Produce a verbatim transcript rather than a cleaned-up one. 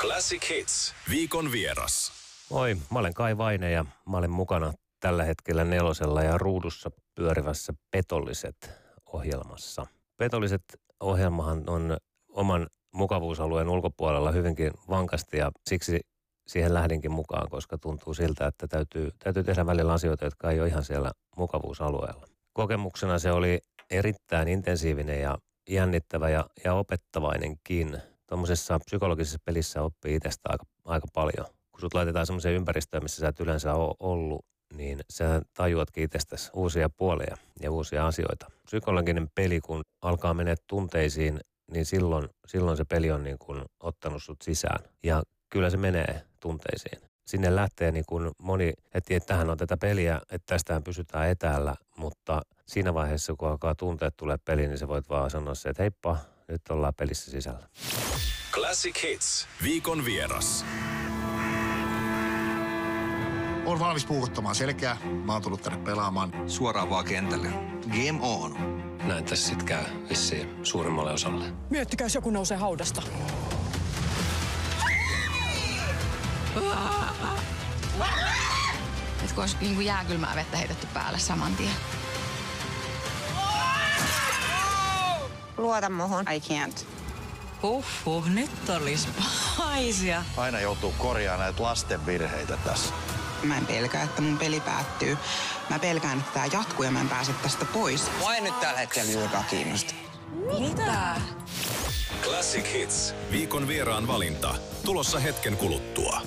Classic Hits. Viikon vieras. Moi, mä olen Kai Vaine ja mä olen mukana tällä hetkellä Nelosella ja ruudussa pyörivässä Petolliset-ohjelmassa. Petolliset-ohjelmahan on oman mukavuusalueen ulkopuolella hyvinkin vankasti ja siksi siihen lähdinkin mukaan, koska tuntuu siltä, että täytyy, täytyy tehdä välillä asioita, jotka ei ole ihan siellä mukavuusalueella. Kokemuksena se oli erittäin intensiivinen ja jännittävä ja, ja opettavainenkin. Tuommoisessa psykologisessa pelissä oppii itsestä aika, aika paljon. Kun sut laitetaan semmoiseen ympäristöön, missä sä et yleensä ole ollut, niin sä tajuatkin itsestäsi uusia puolia ja uusia asioita. Psykologinen peli, kun alkaa mennä tunteisiin, niin silloin, silloin se peli on niin kuin ottanut sut sisään. Ja kyllä se menee tunteisiin. Sinne lähtee niin kuin moni, että tähän on tätä peliä, että tästähän pysytään etäällä, mutta siinä vaiheessa, kun alkaa tunteet tulee peliin, niin sä voit vaan sanoa se, että heippa, nyt ollaan pelissä sisällä. Classic Hits. Viikon vieras. Olen valmis puukottamaan selkää. Mä oon tullut tänne pelaamaan. Suoraan vaan kentälle. Game on. Näin tässä sit käy vissiin suurimmalle osalle. Miettikää, jos joku nousee haudasta. Et kun olisi niin kuin jääkylmää vettä heitetty päälle saman tien. Luota muhun. I can't. Huhhuh, nyt olis pahaisia. Aina joutuu korjaamaan näitä lasten virheitä tässä. Mä en pelkää, että mun peli päättyy. Mä pelkään, että tää jatkuu ja mä en pääse tästä pois. Mua ei nyt tällä hetkellä juurikaan kiinnosta. Mitä? Classic Hits. Viikon vieraan valinta. Tulossa hetken kuluttua.